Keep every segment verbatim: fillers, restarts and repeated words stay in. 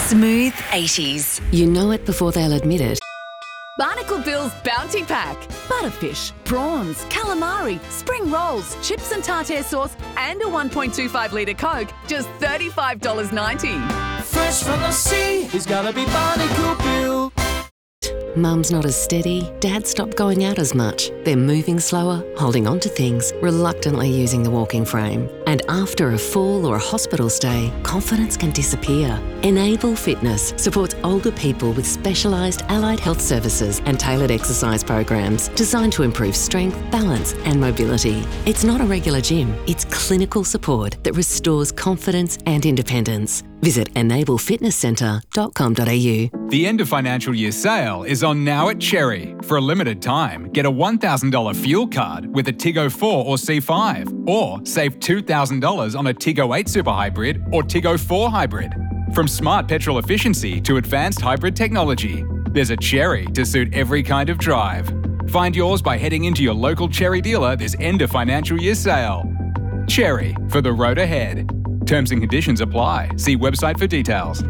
Smooth eighties. You know it before they'll admit it. Barnacle Bill's Bounty Pack. Butterfish, prawns, calamari, spring rolls, chips and tartare sauce, and a one point two five litre Coke. Just thirty-five dollars ninety. Fresh from the sea, he's gotta be Barnacle Bill. Mum's not as steady, Dad stopped going out as much. They're moving slower, holding on to things, reluctantly using the walking frame. And after a fall or a hospital stay, confidence can disappear. Enable Fitness supports older people with specialised allied health services and tailored exercise programs designed to improve strength, balance and mobility. It's not a regular gym, it's clinical support that restores confidence and independence. Visit enable fitness centre dot com dot a u. The end of financial year sale is on now at Cherry. For a limited time, get a one thousand dollars fuel card with a Tiggo four or C five, or save two thousand dollars on a Tiggo eight Super Hybrid or Tiggo four Hybrid. From smart petrol efficiency to advanced hybrid technology, there's a Cherry to suit every kind of drive. Find yours by heading into your local Cherry dealer this end of financial year sale. Cherry, for the road ahead. Terms and conditions apply. See website for details.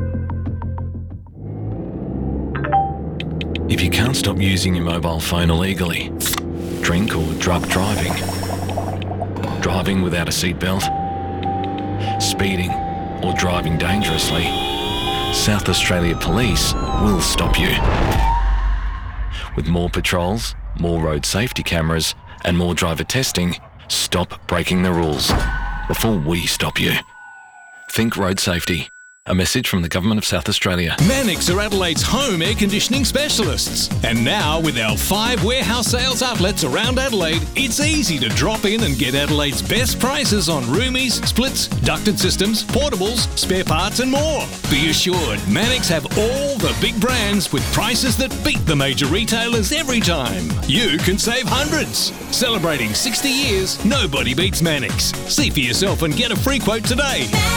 If you can't stop using your mobile phone illegally, drink or drug driving, driving without a seatbelt, speeding or driving dangerously, South Australia Police will stop you. With more patrols, more road safety cameras and more driver testing, stop breaking the rules before we stop you. Think road safety. A message from the Government of South Australia. Mannix are Adelaide's home air conditioning specialists. And now, with our five warehouse sales outlets around Adelaide, it's easy to drop in and get Adelaide's best prices on roomies, splits, ducted systems, portables, spare parts and more. Be assured, Mannix have all the big brands with prices that beat the major retailers every time. You can save hundreds. Celebrating sixty years, nobody beats Mannix. See for yourself and get a free quote today.